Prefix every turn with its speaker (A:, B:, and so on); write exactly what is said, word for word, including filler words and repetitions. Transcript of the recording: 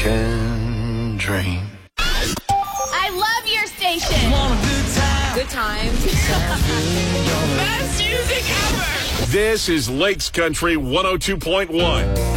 A: can dream.
B: I love your station. Good times. Best music ever.
C: This is Lakes Country one oh two point one.